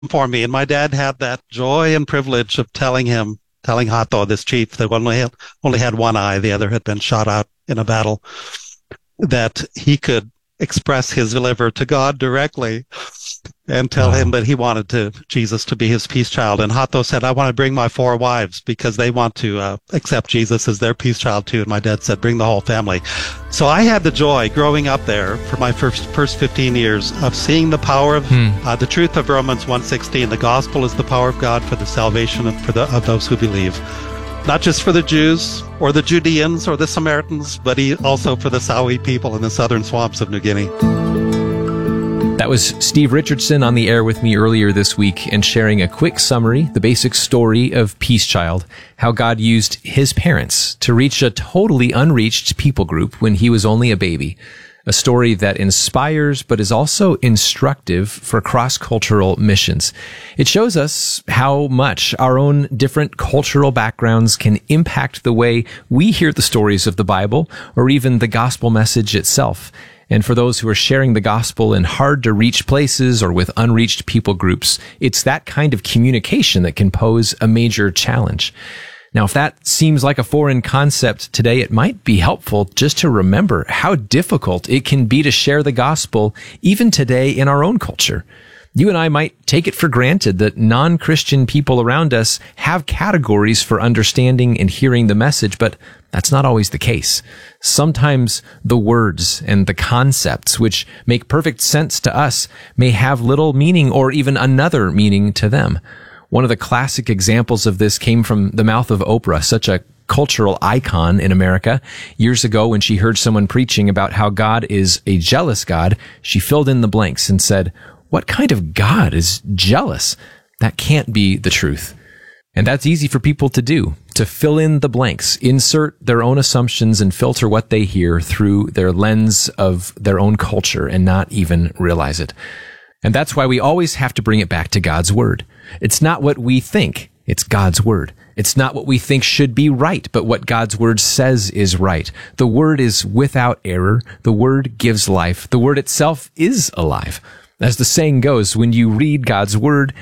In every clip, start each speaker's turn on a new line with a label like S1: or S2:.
S1: for me. And my dad had that joy and privilege of telling Hato, this chief that only had one eye, the other had been shot out in a battle, that he could express his liver to God directly and tell him
S2: Wow.
S1: that he wanted Jesus to be his peace child. And Hato said, I want to bring my 4 wives because they want to accept Jesus as their peace child too. And my dad said, bring the whole family. So I had the joy growing up there for my first 15 years of seeing the power of the truth of Romans 1:16. The gospel is the power of God for the salvation of those who believe. Not just for the Jews or the Judeans or the Samaritans, but also for the Sawi people in the southern swamps of New Guinea.
S2: That was Steve Richardson on the air with me earlier this week and sharing a quick summary, the basic story of Peace Child, how God used his parents to reach a totally unreached people group when he was only a baby. A story that inspires but is also instructive for cross-cultural missions. It shows us how much our own different cultural backgrounds can impact the way we hear the stories of the Bible or even the gospel message itself. And for those who are sharing the gospel in hard-to-reach places or with unreached people groups, it's that kind of communication that can pose a major challenge. Now, if that seems like a foreign concept today, it might be helpful just to remember how difficult it can be to share the gospel even today in our own culture. You and I might take it for granted that non-Christian people around us have categories for understanding and hearing the message, but that's not always the case. Sometimes the words and the concepts which make perfect sense to us may have little meaning or even another meaning to them. One of the classic examples of this came from the mouth of Oprah, such a cultural icon in America. Years ago, when she heard someone preaching about how God is a jealous God, she filled in the blanks and said, "What kind of God is jealous? That can't be the truth." And that's easy for people to do, to fill in the blanks, insert their own assumptions and filter what they hear through their lens of their own culture and not even realize it. And that's why we always have to bring it back to God's word. It's not what we think, it's God's word. It's not what we think should be right, but what God's word says is right. The word is without error. The word gives life. The word itself is alive. As the saying goes, when you read God's word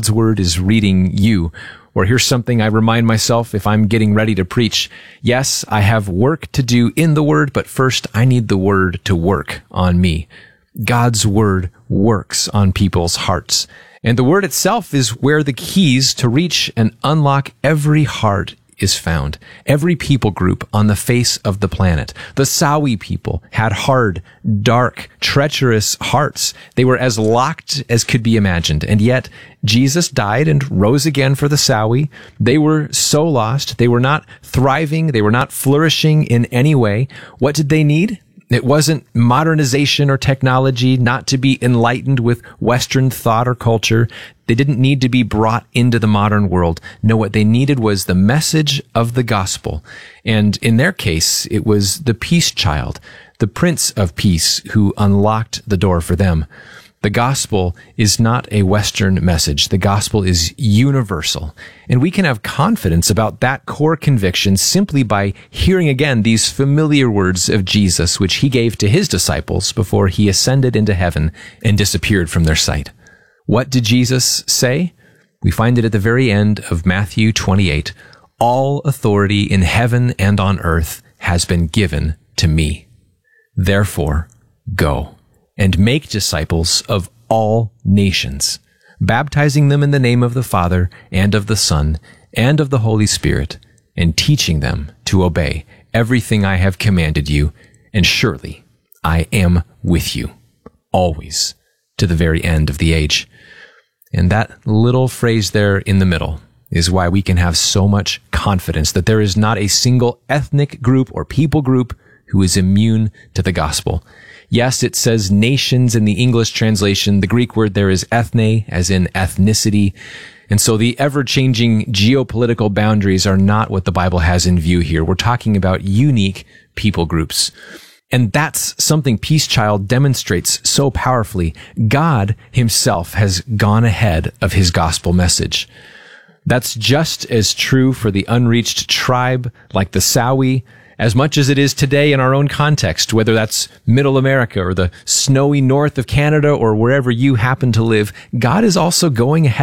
S2: is reading you. Or here's something I remind myself if I'm getting ready to preach. Yes, I have work to do in the word, but first I need the word to work on me. God's word works on people's hearts. And the word itself is where the keys to reach and unlock every heart is found. Every people group on the face of the planet. The Sawi people had hard, dark, treacherous hearts. They were as locked as could be imagined. And yet, Jesus died and rose again for the Sawi. They were so lost. They were not thriving. They were not flourishing in any way. What did they need? It wasn't modernization or technology, not to be enlightened with Western thought or culture. They didn't need to be brought into the modern world. No, what they needed was the message of the gospel. And in their case, it was the peace child, the Prince of Peace, who unlocked the door for them. The gospel is not a Western message. The gospel is universal. And we can have confidence about that core conviction simply by hearing again these familiar words of Jesus, which he gave to his disciples before he ascended into heaven and disappeared from their sight. What did Jesus say? We find it at the very end of Matthew 28. All authority in heaven and on earth has been given to me. Therefore, go and make disciples of all nations, baptizing them in the name of the Father and of the Son and of the Holy Spirit, and teaching them to obey everything I have commanded you, and surely I am with you, always, to the very end of the age. And that little phrase there in the middle is why we can have so much confidence that there is not a single ethnic group or people group who is immune to the gospel. Yes, it says nations in the English translation. The Greek word there is ethne, as in ethnicity. And so the ever-changing geopolitical boundaries are not what the Bible has in view here. We're talking about unique people groups. And that's something Peace Child demonstrates so powerfully. God himself has gone ahead of his gospel message. That's just as true for the unreached tribe like the Sawi As much as it is today in our own context, whether that's middle America or the snowy north of Canada or wherever you happen to live, God is also going ahead